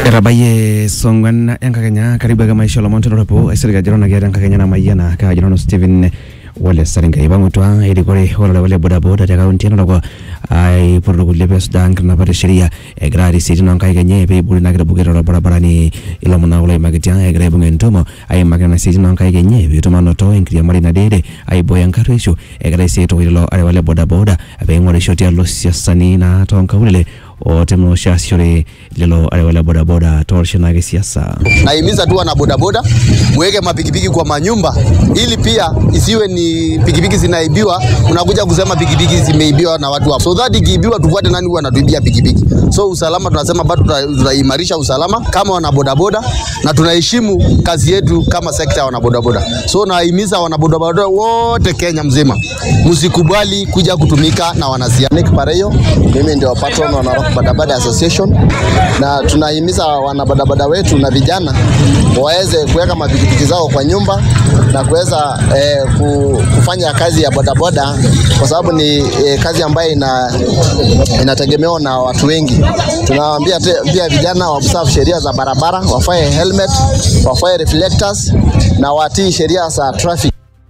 Rabaye songwan enkakenya karibu kama isho lomonto ropo esirga jirona gera enkakenya na mayana ka jirona Steven wale saringa ibangutwa ilikore wale boda boda ya kaunti na kwa ai porogule bes dank na pare sheria egrari siti na nkakenye pe buli na kira bugera barabara ni ilomona wale magitia egre bungentomo ai magana siti na nkakenye bituma noto enkria mari na dede ai boya nkaresho egre siti wilo ale wale boda boda abe ngore shoti ya losia sani na tonka wile o temo shashore lilo ale wale boda boda torshina ke siasa. Naimiza tu wana boda boda muweke mapikipiki kwa manyumba ili pia isiwe ni pikipiki zinaibiwa unakuja kusema pikipiki zimeibiwa na watu hapo. So that ikiibiwa tufuate nani wanatuibia pikipiki. So usalama tunasema bado tutaimarisha usalama kama wana boda boda na tunaheshimu kazi yetu kama sekta ya wana boda boda. So naimiza wana boda boda wote Kenya mzima msikubali kuja kutumika na wanasiasa. Nick Pareyo, mimi ndio patron wa Bodaboda Association na tunahimiza wanabadabada wetu na vijana waweze kuweka mapikipiki zao kwa nyumba na kuweza kufanya kazi ya bodaboda kwa sababu ni kazi ambayo inategemewa na watu wengi. Tunawaambia pia vijana wafuate sheria za barabara, wafae helmet, wafae reflectors na watii sheria za traffic.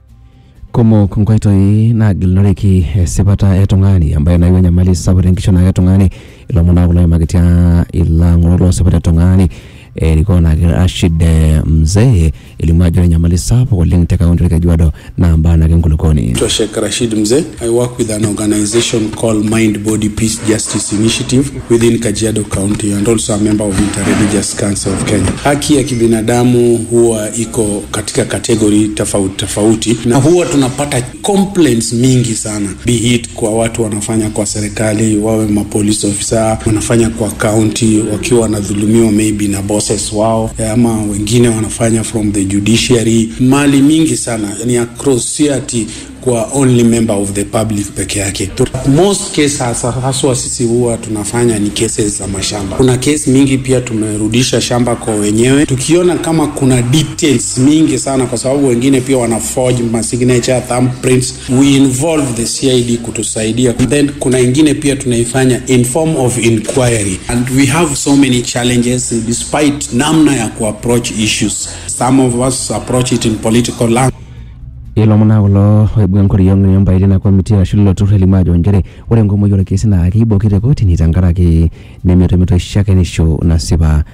Como kunkaito hii na gilnoreki sepata etongani ambayo na iwenya mali saburenkisho na etongani ilo mwana wala magitia ila ngolo sepata etongani liko na Rashid Mzee ilimajua nyamali sapo kwa lingi teka undrika juado na amba na gengulukoni. Sheikh Rashid Mzee. I work with an organization called Mind Body Peace Justice Initiative within Kajiado County and also a member of Interreligious Council of Kenya. Haki ya kibinadamu huwa iko katika kategori tofauti na huwa tunapata complaints mingi sana. Be it kwa watu wanafanya kwa serikali, wawe police officer, wanafanya kwa county wakiwa wanadhulumiwa maybe na boss wao ama wengine wanafanya from the judiciary, mali mingi sana yani across society kwa only member of the public peke yake. Most cases haswa sisi huwa tunafanya ni cases za mashamba. Kuna case mingi pia tumerudisha shamba kwa wenyewe tukiona kama kuna details mingi sana kwa sababu wengine pia wana forge ma signature thumbprints. We involve the CID kutusaidia. Then kuna ingine pia tunaifanya in form of inquiry and we have so many challenges despite namna ya approach issues. Some of us approach it in political language. Ilo mwana ulo webuwa mkori yongu nyomba ilina kwa mitia shulilo tuheli majo njere ule ngumo yule kesi na akibo kite koti ni tangara ki nemioto shake nisho na siba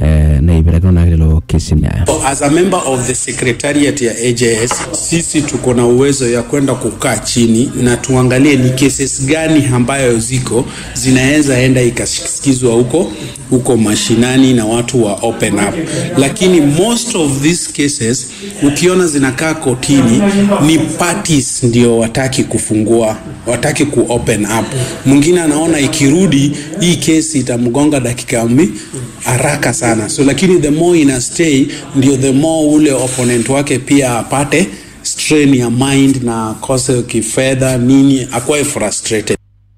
na ibiragno na hilo kesi niya. As a member of the secretariat ya AJS, sisi tuko na uwezo ya kwenda kukaa chini na tuangalie ni cases gani ambayo zinaeza enda ikasikizwa huko mashinani na watu wa open up. Lakini most of these cases ukiona zinakaa kotini ni parties ndio wataki kufungua, wataki ku open up. Mwingine anaona ikirudi hii kesi itamgonga dakika haraka sana. So lakini the more ina stay ndio the more ule opponent wake pia apate strain ya mind na kose kifedha nini akwae frustrated.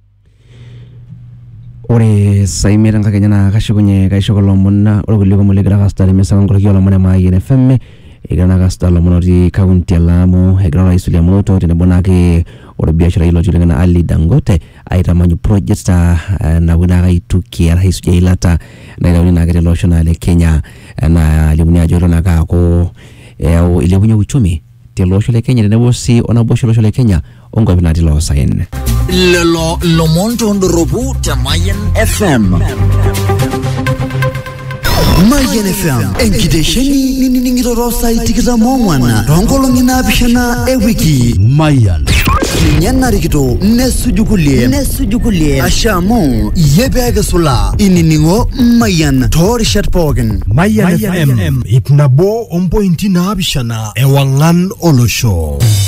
Ore saimira nkakenya na kashukunye kaishokolo muna ore kuliko muligira kastari mesa ngolokio la mwana mai NFM igana kastalo monoti kaunti ya Lamu egrara isuli ya moto tenebonake ore biashara ilo julenga na Ali Dangote aitamanyu project na winaga itukia hisu ya ilata na ila unina kete loshonale Kenya na limunia joro na kako ilimunye uchumi tiloshole Kenya nenebosi onabosho loshole Kenya ongo binati lo sain Lelo Lomonto Ndorobu ta Mayan FM. Mayan FM enkidesheni niningiro saitikira mongwana rongolo ngina bishana ewiki Mayan nyana rikito nesujukulie ashamo yebega sula ininingo Mayan torishat pogen Mayan FM ipnabo 1.9 bishana ewangan olosho.